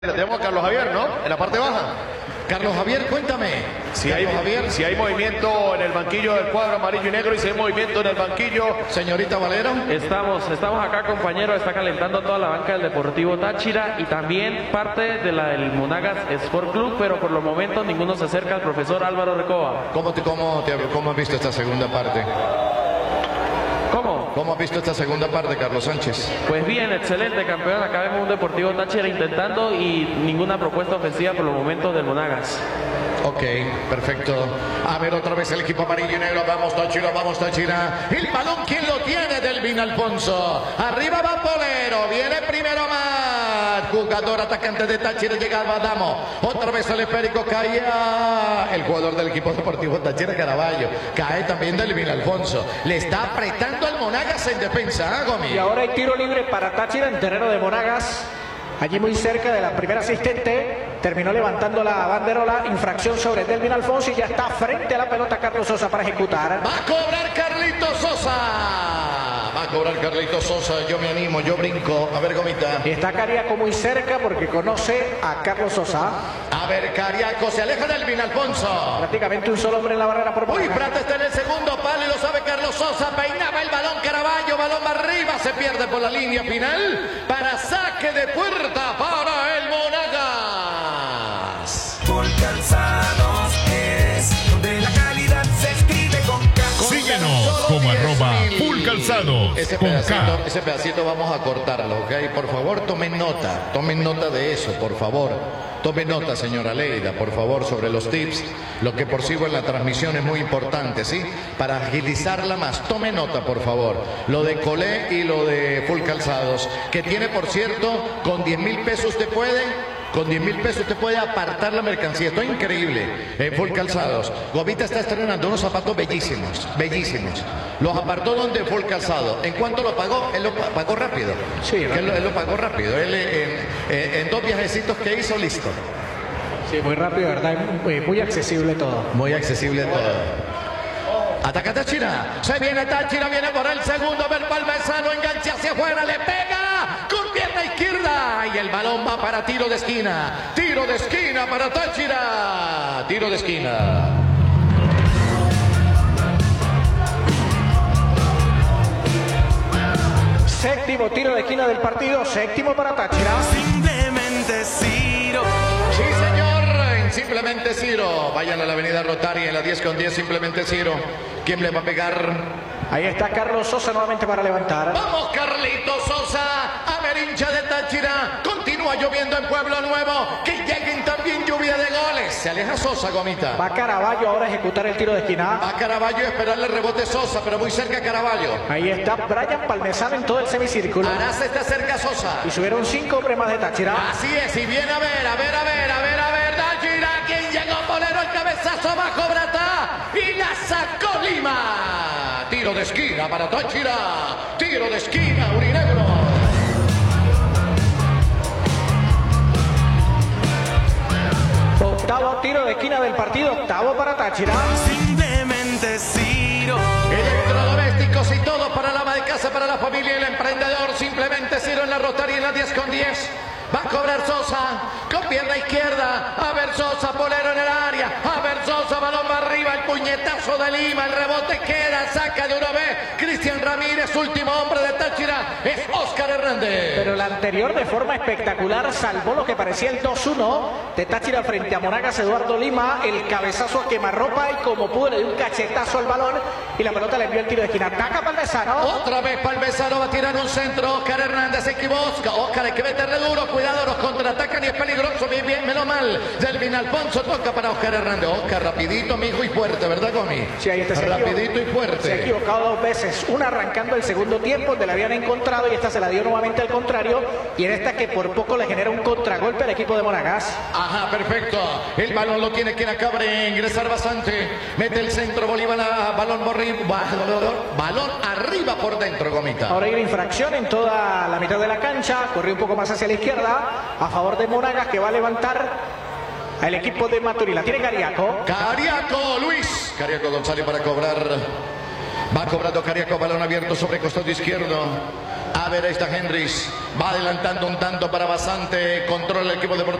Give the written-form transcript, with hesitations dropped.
Tenemos a Carlos Javier, ¿no? En la parte baja. Carlos Javier, cuéntame. Si hay movimiento en el banquillo del cuadro amarillo y negro y si hay movimiento en el banquillo. Señorita Valero. Estamos acá, compañero. Está calentando toda la banca del Deportivo Táchira y también parte de la del Monagas Sport Club, pero por los momentos ninguno se acerca al profesor Álvaro Recoba. ¿Cómo has visto esta segunda parte? ¿Cómo has visto esta segunda parte, Carlos Sánchez? Pues bien, excelente, campeón. Acá vemos un Deportivo Táchira intentando y ninguna propuesta ofensiva por los momentos del Monagas. Ok, perfecto. A ver otra vez el equipo amarillo y negro. Vamos Táchira, vamos Táchira. El balón, ¿quién lo tiene? Delvin Alfonso. Arriba va Polero. Viene primero más. Jugador atacante de Táchira. Llega Adamo. Otra vez el esférico. Caía el jugador del equipo deportivo Táchira, Caraballo. Cae también Delvin Alfonso. Le está apretando al Monagas en defensa, Gomi. Y ahora hay tiro libre para Táchira en terreno de Monagas. Allí muy cerca de la primera asistente. Terminó levantando la banderola. Infracción sobre Delvin Alfonso y ya está frente a la pelota Carlos Sosa para ejecutar. Va a cobrar Carlitos Sosa. Va a cobrar Carlitos Sosa. Yo me animo, yo brinco. A ver, Gomita. Y está Cariaco muy cerca porque conoce a Carlos Sosa. A ver, Cariaco se aleja Delvin Alfonso. Prácticamente un solo hombre en la barrera por Uy, Monagas. Prata está en el segundo palo y lo sabe Carlos Sosa. Peinaba el balón Caraballo. Balón va arriba. Se pierde por la línea final. Para saque de puerta para el Monagas. Full Calzados es donde la calidad se escribe con K. Síguenos como @FullCalzados Ese pedacito vamos a cortarlo, ¿ok? Por favor, tomen nota de eso, por favor. Tome nota, señora Leida, por favor, sobre los tips. Lo que percibo en la transmisión es muy importante, ¿sí? Para agilizarla más. Tome nota, por favor. Lo de Colé y lo de Full Calzados, que tiene, por cierto, con 10.000 pesos usted puede apartar la mercancía. Esto es increíble. Full Calzados. Gomita está estrenando unos zapatos bellísimos, bellísimos. Los apartó donde Full Calzado. ¿En cuánto lo pagó? Él lo pagó rápido. Sí, él lo pagó rápido. Él en 2 viajecitos que hizo, listo. Sí, muy rápido, ¿verdad? Muy accesible todo. Muy accesible todo. Ataca Táchira. Se viene Táchira, viene por el segundo. Ver Palmesano, engancha hacia afuera, le pega con pierna izquierda. Y el balón va para tiro de esquina. Tiro de esquina para Táchira. Tiro de esquina. Séptimo tiro de esquina del partido. Séptimo para Táchira. Simplemente Ciro. Sí, señor. Simplemente Ciro. Vayan a la avenida Rotaria en la 10 con 10. Simplemente Ciro. ¿Quién le va a pegar? Ahí está Carlos Sosa nuevamente para levantar. Vamos, Carlitos Sosa. A ver, hincha de Táchira. Continúa lloviendo en Pueblo Nuevo. Que lleguen también lluvia de goles. Se aleja Sosa, Gomita. Va Caraballo ahora a ejecutar el tiro de esquina. Va Caraballo a esperarle el rebote Sosa, pero muy cerca Caraballo. Ahí está Brian Palmesano en todo el semicírculo. Arasa está cerca Sosa. Y subieron 5 hombres más de Táchira. Así es, y viene a ver. Táchira, quien llegó, Polero, el cabezazo bajo Brata. Y la sacó Lima. Tiro de esquina para Táchira. Tiro de esquina, Urinegro. Octavo tiro de esquina del partido. Octavo para Táchira. Simplemente Ciro. Electrodomésticos y todo para la ama de casa, para la familia y el emprendedor. Simplemente Ciro en la Rotaria en la 10 con 10. Va a cobrar Sosa con pierna izquierda. A ver Sosa, Polero en el área. A ver Sosa, balón va arriba. El puñetazo de Lima. El rebote queda. Saca de una vez. Cristian Ramírez, último hombre de Táchira. Es Óscar Hernández. Pero el anterior de forma espectacular salvó lo que parecía el 2-1 de Táchira frente a Monagas. Eduardo Lima, el cabezazo a quemarropa y como pudo le dio un cachetazo al balón y la pelota le envió el tiro de esquina. Ataca Palmesano. Otra vez Palmesano va a tirar un centro. Óscar Hernández se equivoca. Óscar hay que meterle duro. Cuidado, los contraatacan y es peligroso. Bien, menos mal. Delvin Alfonso toca para Óscar Hernández. Óscar, rapidito, mijo, y fuerte, ¿verdad, Gomi? Sí, ahí está. Rapidito y fuerte. Se ha equivocado 2 veces. Una arrancando el segundo tiempo, donde la habían encontrado y esta se la dio nuevamente al contrario. Y en esta que por poco le genera un contragolpe al equipo de Monagas. Ajá, perfecto. El balón lo tiene quien acaba de ingresar bastante. Mete el centro, Bolívar, balón arriba por dentro, Gomita. Ahora hay una infracción en toda la mitad de la cancha. Corrió un poco más hacia la izquierda a favor de Monagas, que va a levantar al equipo de Maturín. La tiene Cariaco. Cariaco, Luis. Cariaco González para cobrar. Va cobrando Cariaco, balón abierto sobre costado izquierdo. A ver, ahí está Henrys. Va adelantando un tanto para Basante. Controla el equipo deportivo.